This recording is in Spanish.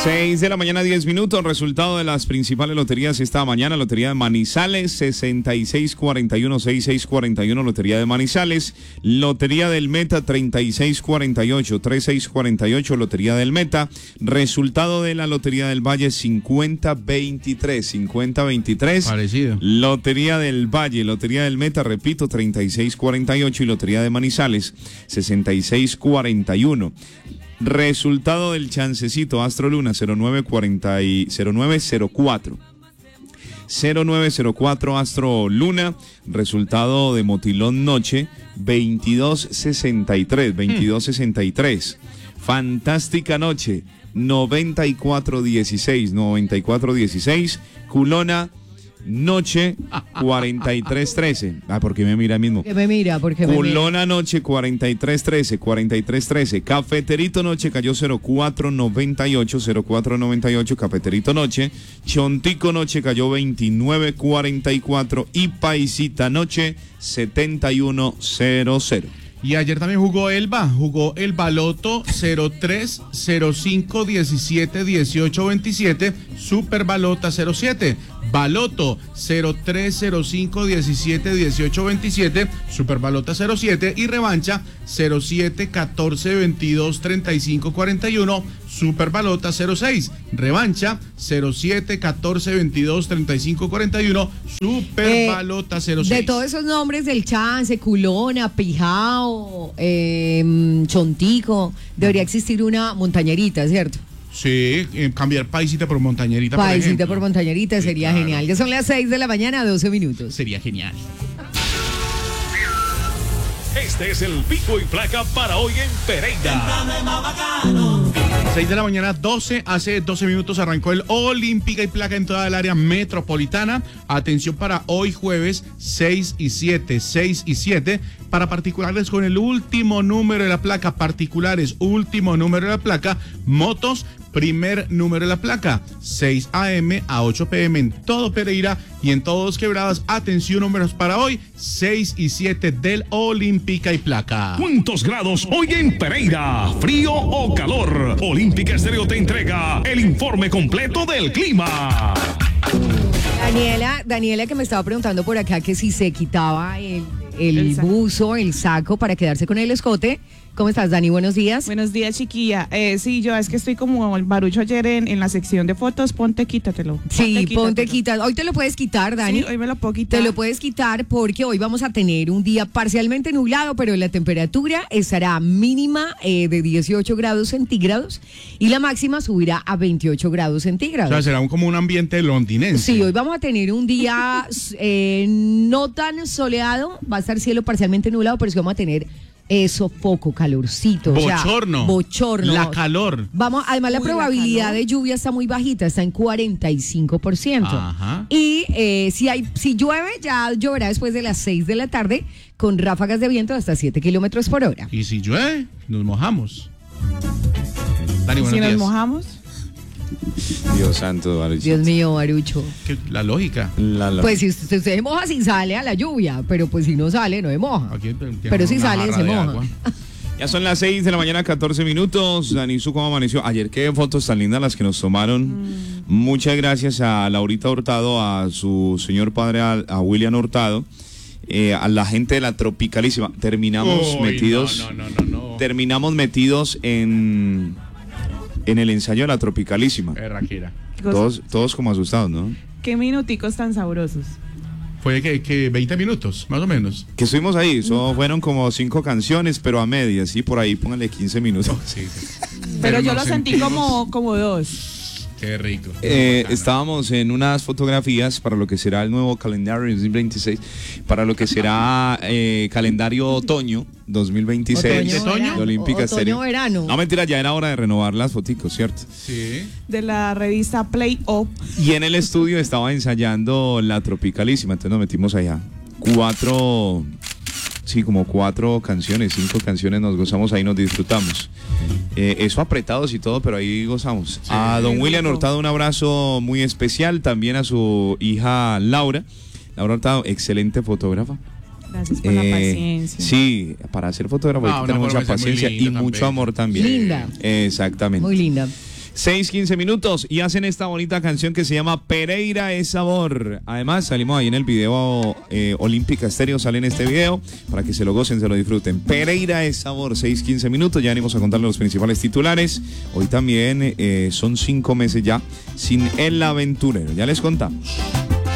6 de la mañana, 10 minutos. Resultado de las principales loterías esta mañana. Lotería de Manizales, 6641-6641, Lotería de Manizales. Lotería del Meta, 3648-3648, Lotería del Meta. Resultado de la Lotería del Valle, 5023. Parecido. Lotería del Valle, Lotería del Meta, repito, 3648, y Lotería de Manizales, 6641. Resultado del chancecito Astro Luna, 0904. 0904 Astro Luna. Resultado de Motilón Noche, 2263. Fantástica Noche, 9416. Culona Noche, 4313. ¿Por qué me mira mismo? ¿Qué me mira? Porque Culona Noche, 4313. Cafeterito Noche cayó 0498. Cafeterito Noche. Chontico Noche cayó 2944. Y Paisita Noche, 7100. Y ayer también jugó el Baloto 03 05 17 18 27, Super Balota 07. Baloto 03 05 17 18 27, Super Balota 07, y revancha 07 14 22 35 41, Super Balota 06. Revancha 07 14 22 35 41, Super Balota 06. De todos esos nombres del Chance, Culona, Pijao, Chontico, debería existir una montañerita, ¿cierto? Sí, cambiar Paisita por Montañerita. Paisita por Montañerita sería genial. Ya son las 6 de la mañana, 12 minutos. Sería genial. Este es el pico y placa para hoy en Pereira. 6 de la mañana, 12. Hace 12 minutos arrancó el Olímpica y Placa en toda el área metropolitana. Atención para hoy jueves, 6 y 7. Para particulares con el último número de la placa, último número de la placa, motos, primer número de la placa, 6 a.m. a 8 p.m. en todo Pereira y en todos Quebradas. Atención, números para hoy, 6 y 7 del Olímpica y Placa. ¿Cuántos grados hoy en Pereira? ¿Frío o calor? Olímpica Estéreo te entrega el informe completo del clima. Daniela que me estaba preguntando por acá que si se quitaba el buzo, el saco para quedarse con el escote. ¿Cómo estás, Dani? Buenos días. Buenos días, chiquilla. Sí, yo es que estoy como el Barucho ayer en la sección de fotos. Quítatelo. Ponte, quítatelo. Hoy te lo puedes quitar, Dani. Sí, hoy me lo puedo quitar. Te lo puedes quitar porque hoy vamos a tener un día parcialmente nublado, pero la temperatura estará mínima de 18 grados centígrados y la máxima subirá a 28 grados centígrados. O sea, será como un ambiente londinense. Sí, hoy vamos a tener un día no tan soleado, va a estar cielo parcialmente nublado, pero sí vamos a tener poco calorcito. Bochorno. La calor. Además la probabilidad de lluvia está muy bajita, está en 45%. Ajá. Y si llueve, ya lloverá después de las 6 de la tarde con ráfagas de viento de hasta 7 kilómetros por hora. Y si llueve, nos mojamos. Dani, buenos días. ¿Nos mojamos? Dios santo, Barucho. Dios mío, Barucho. La lógica. Pues si usted se moja, si sale a la lluvia, pero pues si no sale, no se moja. Pero si sale, se moja. Ya son las 6 de la mañana, 14 minutos. Danisu, ¿cómo amaneció? Ayer, qué fotos tan lindas las que nos tomaron. Muchas gracias a Laurita Hurtado, a su señor padre, a William Hurtado, a la gente de la Tropicalísima. Terminamos metidos en el ensayo de la Tropicalísima. Todos como asustados, ¿no? Qué minuticos tan sabrosos. Fue que 20 minutos, más o menos. Que estuvimos ahí, fueron como 5 canciones, pero a medias, sí, por ahí póngale 15 minutos. Sí. Pero yo lo sentí como 2. Qué rico. Estábamos en unas fotografías para lo que será el nuevo calendario 2026, para lo que será calendario otoño 2026 ¿Otoño? de Olímpica Estéreo. Verano. No, mentira, ya era hora de renovar las foticos, ¿cierto? Sí. De la revista Play Up. Y en el estudio estaba ensayando la Tropicalísima, entonces nos metimos allá. 4 canciones, 5 canciones nos gozamos ahí, nos disfrutamos. Eso apretados y todo, pero ahí gozamos. Sí, a don William Hurtado un abrazo muy especial, también a su hija Laura Hurtado, excelente fotógrafa. Gracias por la paciencia. Sí, para ser fotógrafo hay que tener mucha paciencia y mucho amor también. Linda. Exactamente. Muy linda. 6:15 minutos y hacen esta bonita canción que se llama Pereira es sabor. Además, salimos ahí en el video Olímpica Estéreo, sale en este video para que se lo gocen, se lo disfruten. Pereira es sabor, 6:15 minutos. Ya venimos a contarles los principales titulares. Hoy también son 5 meses ya sin El Aventurero. Ya les contamos.